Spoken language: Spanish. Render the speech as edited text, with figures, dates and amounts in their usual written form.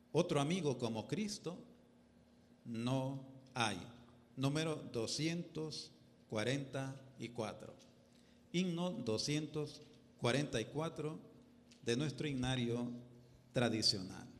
Otro amigo como Cristo no hay. Número 244. Himno 244 de nuestro himnario tradicional.